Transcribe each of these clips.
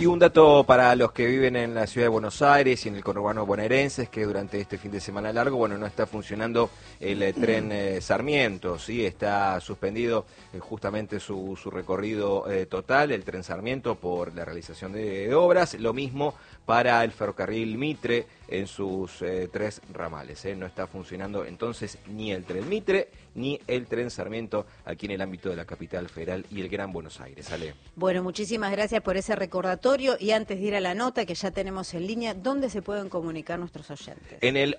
Y un dato para los que viven en la ciudad de Buenos Aires y en el conurbano bonaerense es que durante este fin de semana largo, bueno, no está funcionando el tren Sarmiento, ¿sí? Está suspendido justamente su recorrido total, el tren Sarmiento, por la realización de obras. Lo mismo para el ferrocarril Mitre en sus 3 ramales. No está funcionando entonces ni el tren Mitre ni el tren Sarmiento aquí en el ámbito de la capital federal y el Gran Buenos Aires. Ale. Bueno, muchísimas gracias por ese recordatorio y antes de ir a la nota que ya tenemos en línea, ¿dónde se pueden comunicar nuestros oyentes? En el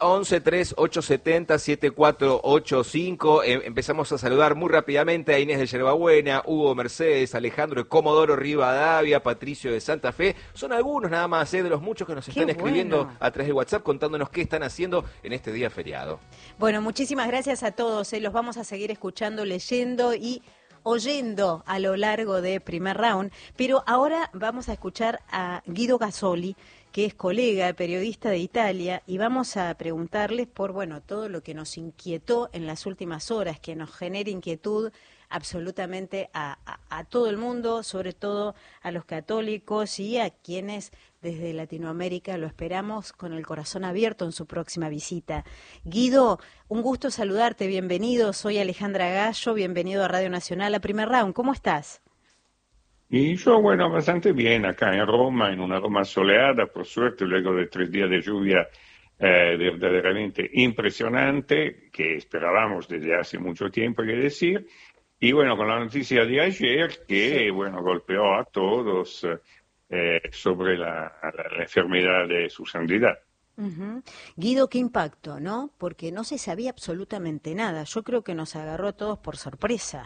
11-3870-7485 empezamos a saludar muy rápidamente a Inés de Yerbabuena, Hugo Mercedes, Alejandro de Comodoro Rivadavia, Patricio de Santa Fe. Son algunos nada más de los muchos que nos están escribiendo a través de WhatsApp contándonos qué están haciendo en este día feriado. Bueno, muchísimas gracias a todos. Los vamos a seguir escuchando, leyendo y oyendo a lo largo de Primer Round, pero ahora vamos a escuchar a Guido Gasoli, que es colega, periodista de Italia, y vamos a preguntarles por, bueno, todo lo que nos inquietó en las últimas horas, que nos genera inquietud absolutamente a todo el mundo, sobre todo a los católicos y a quienes desde Latinoamérica lo esperamos con el corazón abierto en su próxima visita. Guido, un gusto saludarte, bienvenido, soy Alejandra Gallo, bienvenido a Radio Nacional, a Primer Round, ¿cómo estás? Y yo, bueno, bastante bien acá en Roma, en una Roma soleada, por suerte, luego de 3 días de lluvia verdaderamente impresionante, que esperábamos desde hace mucho tiempo, hay que decir. Y bueno, con la noticia de ayer que, bueno, golpeó a todos sobre la enfermedad de su santidad. Uh-huh. Guido, qué impacto, ¿no? Porque no se sabía absolutamente nada. Yo creo que nos agarró a todos por sorpresa.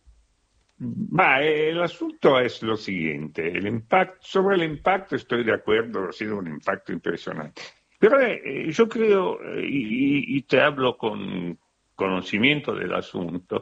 El asunto es lo siguiente, sobre el impacto estoy de acuerdo, ha sido un impacto impresionante. Pero yo creo, y te hablo con conocimiento del asunto,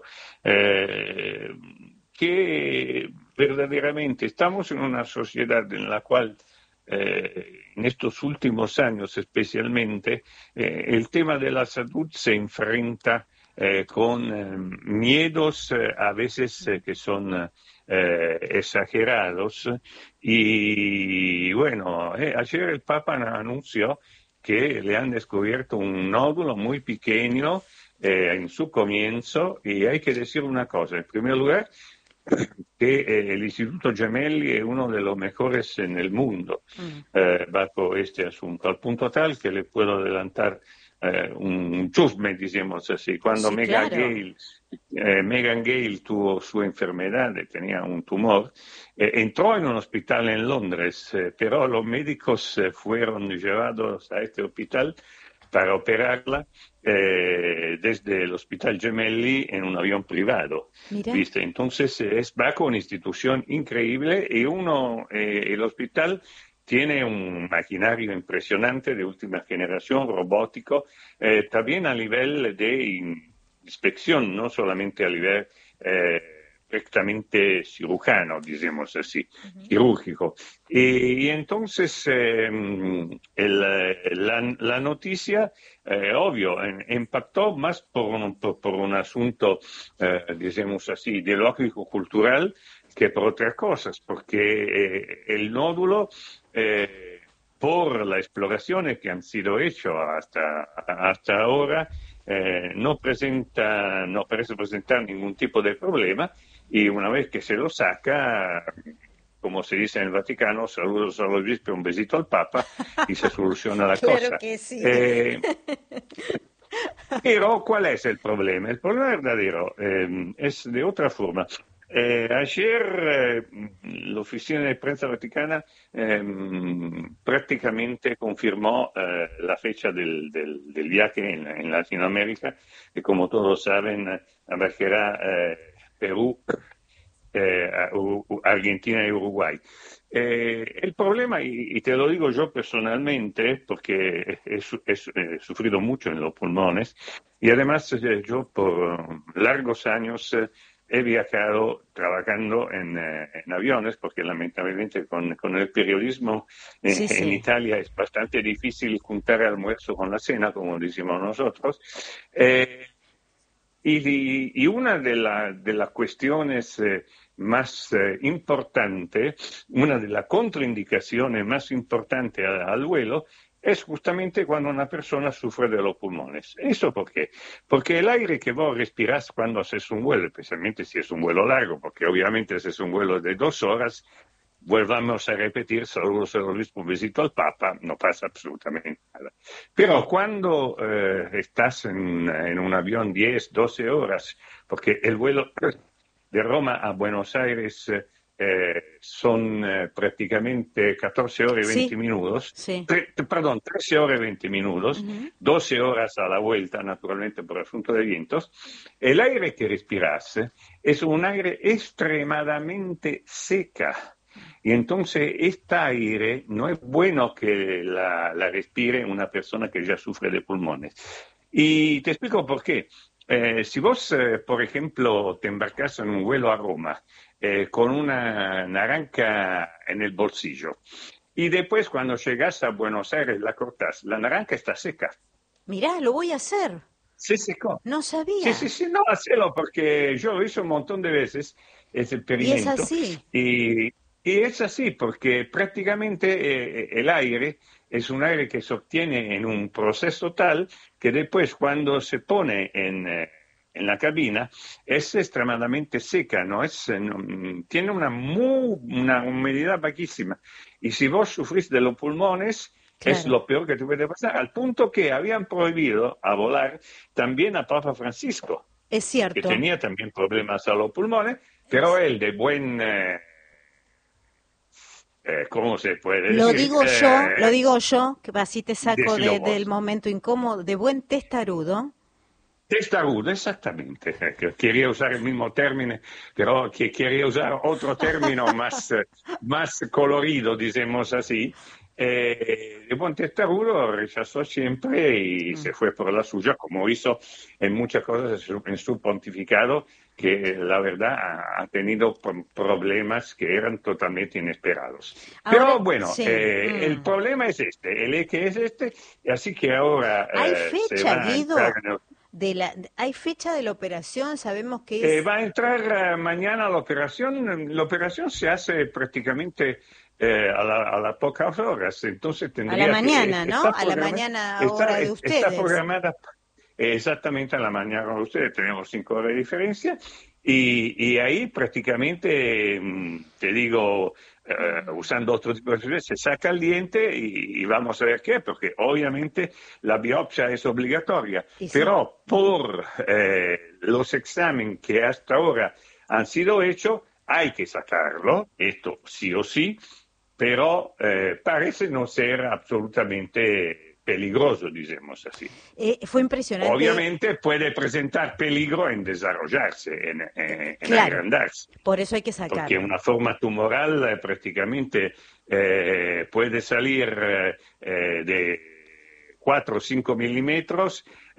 que verdaderamente estamos en una sociedad en la cual en estos últimos años especialmente el tema de la salud se enfrenta con miedos a veces que son exagerados y bueno, ayer el Papa anunció que le han descubierto un nódulo muy pequeño en su comienzo y hay que decir una cosa, en primer lugar que el Instituto Gemelli es uno de los mejores en el mundo bajo este asunto, al punto tal que le puedo adelantar un chusme, decimos así, cuando sí, Meghan claro. Gale tuvo su enfermedad, tenía un tumor, entró en un hospital en Londres, pero los médicos fueron llevados a este hospital para operarla desde el Hospital Gemelli en un avión privado. ¿Viste? Entonces es bajo una institución increíble y el hospital tiene un maquinario impresionante de última generación, robótico, también a nivel de inspección, no solamente a nivel directamente cirujano, digamos así, quirúrgico. Y entonces la noticia, obvio, impactó más por un asunto, digamos así, ideológico-cultural que por otras cosas, porque el nódulo, por las exploraciones que han sido hechas hasta ahora, no parece presentar ningún tipo de problema y una vez que se lo saca, como se dice en el Vaticano, saludos al obispo, un besito al Papa y se soluciona la cosa. Claro que sí. Pero, ¿cuál es el problema? El problema verdadero es de otra forma. Ayer la oficina de prensa vaticana prácticamente confirmó la fecha del viaje en Latinoamérica, que como todos saben abarcará Perú, Argentina y Uruguay. El problema, y te lo digo yo personalmente, porque he sufrido mucho en los pulmones, y además yo por largos años he viajado trabajando en aviones, porque lamentablemente con el periodismo en Italia es bastante difícil juntar el almuerzo con la cena, como decimos nosotros. Y una de las cuestiones más importante, una de las contraindicaciones más importantes al vuelo, es justamente cuando una persona sufre de los pulmones. ¿Eso por qué? Porque el aire que vos respirás cuando haces un vuelo, especialmente si es un vuelo largo, porque obviamente si es un vuelo de 2 horas, volvamos a repetir, saludos a Luis, un besito al Papa, no pasa absolutamente nada. Pero cuando estás en un avión 10, 12 horas, porque el vuelo de Roma a Buenos Aires son prácticamente 14 horas y 20 minutos, sí. perdón, 13 horas y 20 minutos, 12 horas a la vuelta, naturalmente por asunto de vientos. El aire que respiras es un aire extremadamente seca. Y entonces este aire no es bueno que la respire una persona que ya sufre de pulmones. Y te explico por qué. Si vos, por ejemplo, te embarcas en un vuelo a Roma con una naranja en el bolsillo y después cuando llegas a Buenos Aires la cortás, la naranja está seca. Mirá, lo voy a hacer. Se secó. No sabía. Sí, no, hacelo porque yo lo hice un montón de veces, ese Y es experimento. así. Y es así, porque prácticamente el aire es un aire que se obtiene en un proceso tal que después cuando se pone en la cabina es extremadamente seca, tiene una humedad bajísima. Y si vos sufrís de los pulmones, Claro. es lo peor que te puede pasar, al punto que habían prohibido a volar también a Papa Francisco, Es que cierto. tenía también problemas a los pulmones, pero él de buen... ¿cómo se puede decir? Lo digo yo, que así te saco Decilo vos. del momento incómodo, de buen testarudo. Testarudo, exactamente. Quería usar el mismo término, pero quería usar otro término más colorido, digamos así. De buen testarudo rechazó siempre y se fue por la suya, como hizo en muchas cosas en su pontificado, que la verdad ha tenido problemas que eran totalmente inesperados. Ahora, Pero bueno, sí. el problema es el eje es así que ahora ¿Hay se fecha, va a Guido? entrar en el... ¿Hay fecha de la operación? Sabemos que es... va a entrar mañana la operación. La operación se hace prácticamente a las pocas horas, entonces A tendría la mañana, que... ¿no? A la mañana hora de ustedes. Está programada exactamente a la mañana de ustedes, tenemos 5 horas de diferencia, y ahí prácticamente, te digo, usando otro tipo de expresiones, se saca el diente y vamos a ver qué, porque obviamente la biopsia es obligatoria, Y sí. pero por los exámenes que hasta ahora han sido hechos, hay que sacarlo, esto sí o sí, pero parece no ser absolutamente peligroso, digamos así. Fue impresionante. Obviamente puede presentar peligro en desarrollarse, en Claro, agrandarse. por eso hay que sacarlo. Porque una forma tumoral prácticamente puede salir de 4 o 5 milímetros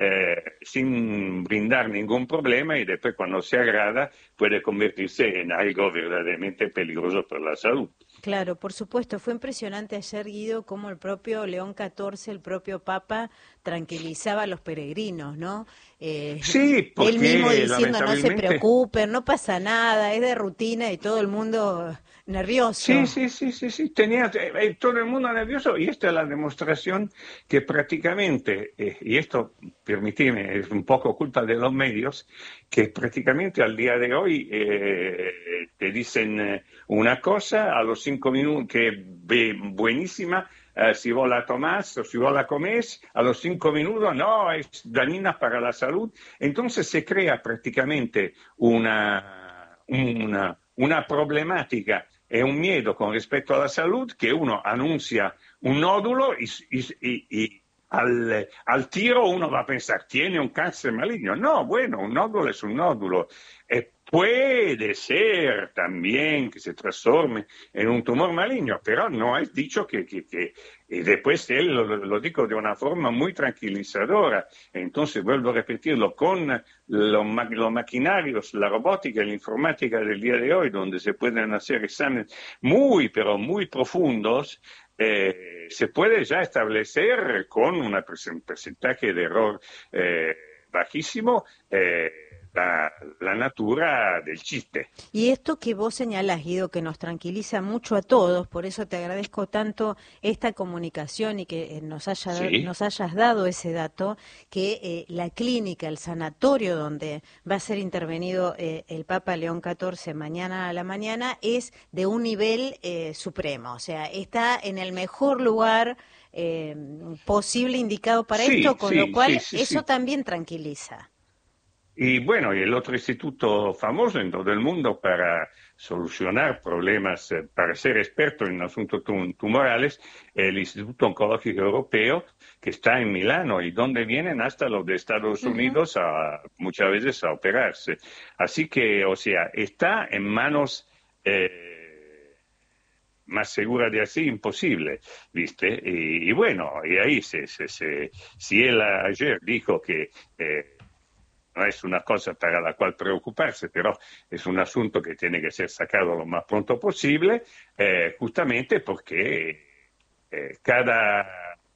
sin brindar ningún problema y después cuando se agrada puede convertirse en algo verdaderamente peligroso para la salud. Claro, por supuesto. Fue impresionante ayer, Guido, cómo el propio León XIV, el propio Papa, tranquilizaba a los peregrinos, ¿no? Sí, porque él mismo diciendo, no se lamentablemente... preocupen, no pasa nada, es de rutina y todo el mundo nervioso. Sí, tenía todo el mundo nervioso y esta es la demostración que prácticamente, y esto, permitime, es un poco culpa de los medios, que prácticamente al día de hoy te dicen una cosa, a los 5 minutos que es buenísima, si vos la tomás o si vos la comés, a los 5 minutos no, es dañina para la salud. Entonces se crea prácticamente una problemática e un miedo con respecto a la salud que uno anuncia un nódulo y al tiro uno va a pensar, tiene un cáncer maligno. No, bueno, un nódulo es un nódulo. Puede ser también que se transforme en un tumor maligno, pero no es dicho que y después él lo dijo de una forma muy tranquilizadora. Entonces, vuelvo a repetirlo, con los maquinarios, la robótica y la informática del día de hoy, donde se pueden hacer exámenes muy, pero muy profundos, se puede ya establecer con un porcentaje de error bajísimo, la natura del chiste. Y esto que vos señalás, Guido, que nos tranquiliza mucho a todos, por eso te agradezco tanto esta comunicación y que nos hayas dado ese dato, que la clínica, el sanatorio donde va a ser intervenido el Papa León XIV mañana a la mañana es de un nivel supremo, o sea, está en el mejor lugar posible indicado para esto, con lo cual eso también tranquiliza. Y bueno, y el otro instituto famoso en todo el mundo para solucionar problemas, para ser experto en asuntos tumorales, el Instituto Oncológico Europeo, que está en Milano y donde vienen hasta los de Estados Unidos muchas veces a operarse. Así que, o sea, está en manos más segura de así, imposible, ¿viste? Y bueno, y ahí si él ayer dijo que no es una cosa para la cual preocuparse, pero es un asunto que tiene que ser sacado lo más pronto posible, justamente porque cada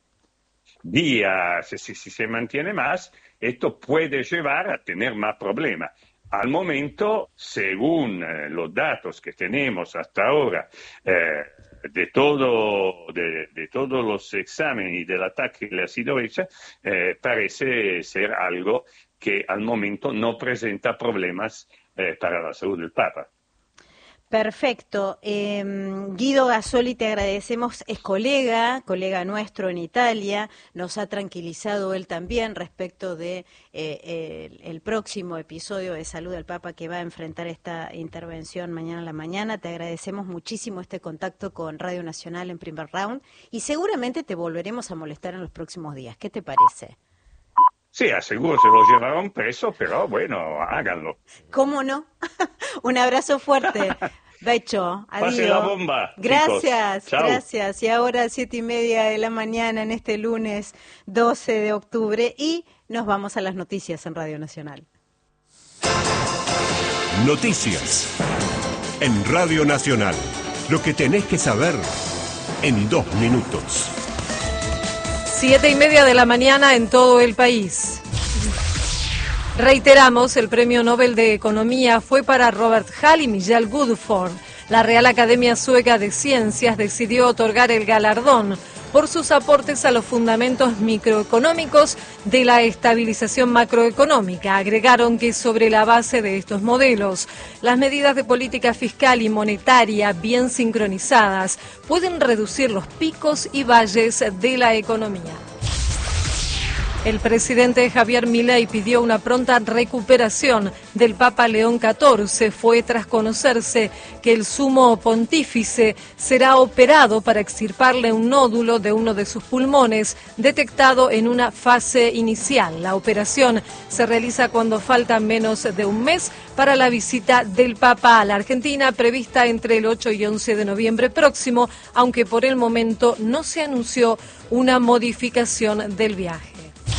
día, si se mantiene más, esto puede llevar a tener más problemas. Al momento, según los datos que tenemos hasta ahora, de todos los exámenes y del ataque que le ha sido hecha, parece ser algo que al momento no presenta problemas para la salud del Papa. Perfecto. Guido Gasoli, te agradecemos, es colega nuestro en Italia, nos ha tranquilizado él también respecto de el próximo episodio de Salud del Papa que va a enfrentar esta intervención mañana a la mañana. Te agradecemos muchísimo este contacto con Radio Nacional en Primer Round y seguramente te volveremos a molestar en los próximos días. ¿Qué te parece? Sí, aseguro se lo llevaron preso, pero bueno, háganlo. ¿Cómo no? Un abrazo fuerte. Becho, adiós. Pase la bomba. Gracias, chicos. Gracias. Y ahora 7:30 de la mañana en este lunes 12 de octubre y nos vamos a las noticias en Radio Nacional. Noticias en Radio Nacional. Lo que tenés que saber en 2 minutos. 7:30 de la mañana en todo el país. Reiteramos, el Premio Nobel de Economía fue para Robert Hall y Miguel Woodford. La Real Academia Sueca de Ciencias decidió otorgar el galardón por sus aportes a los fundamentos microeconómicos de la estabilización macroeconómica. Agregaron que sobre la base de estos modelos, las medidas de política fiscal y monetaria bien sincronizadas pueden reducir los picos y valles de la economía. El presidente Javier Milei pidió una pronta recuperación del Papa León XIV. Fue tras conocerse que el sumo pontífice será operado para extirparle un nódulo de uno de sus pulmones detectado en una fase inicial. La operación se realiza cuando falta menos de un mes para la visita del Papa a la Argentina, prevista entre el 8 y 11 de noviembre próximo, aunque por el momento no se anunció una modificación del viaje.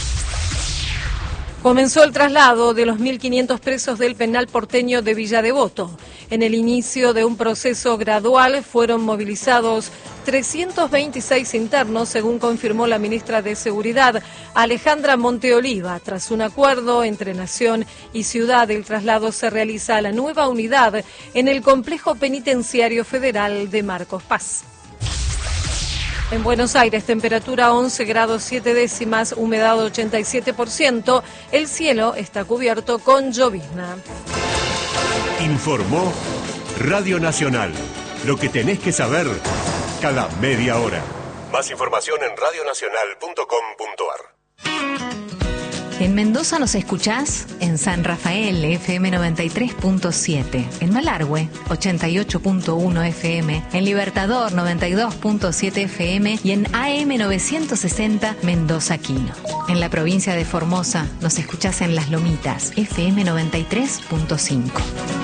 Comenzó el traslado de los 1.500 presos del penal porteño de Villa Devoto. En el inicio de un proceso gradual fueron movilizados 326 internos, según confirmó la ministra de Seguridad, Alejandra Monteoliva. Tras un acuerdo entre Nación y Ciudad, el traslado se realiza a la nueva unidad en el Complejo Penitenciario Federal de Marcos Paz. En Buenos Aires, temperatura 11 grados 7 décimas, humedad 87%. El cielo está cubierto con llovizna. Informó Radio Nacional. Lo que tenés que saber cada media hora. Más información en radionacional.com.ar. En Mendoza nos escuchás en San Rafael, FM 93.7, en Malargüe, 88.1 FM, en Libertador, 92.7 FM y en AM 960 Mendoza Quino. En la provincia de Formosa nos escuchás en Las Lomitas, FM 93.5.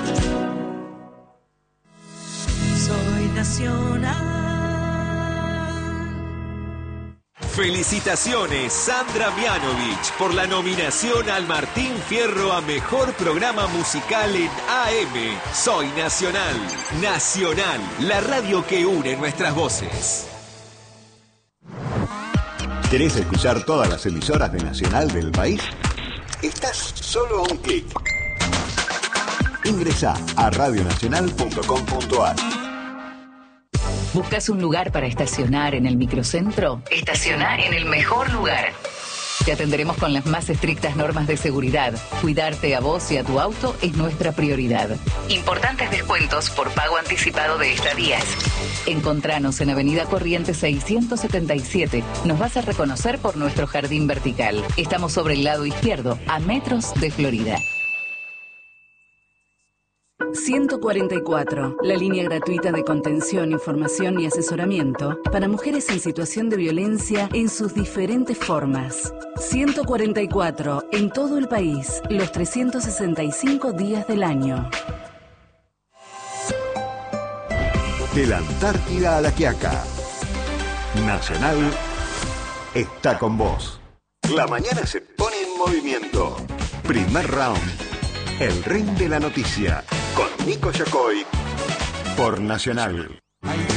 Soy nacional. Felicitaciones, Sandra Mianovich, por la nominación al Martín Fierro a Mejor Programa Musical en AM. Soy Nacional. Nacional, la radio que une nuestras voces. ¿Querés escuchar todas las emisoras de Nacional del país? Estás solo a un clic. Ingresá a radionacional.com.ar. ¿Buscas un lugar para estacionar en el microcentro? Estaciona en el mejor lugar. Te atenderemos con las más estrictas normas de seguridad. Cuidarte a vos y a tu auto es nuestra prioridad. Importantes descuentos por pago anticipado de estadías. Encontranos en Avenida Corrientes 677. Nos vas a reconocer por nuestro jardín vertical. Estamos sobre el lado izquierdo, a metros de Florida. 144, la línea gratuita de contención, información y asesoramiento para mujeres en situación de violencia en sus diferentes formas. 144, en todo el país, los 365 días del año. De la Antártida a La Quiaca, Nacional está con vos. La mañana se pone en movimiento. Primer round. El ring de la noticia, con Nico Yacoy, por Nacional.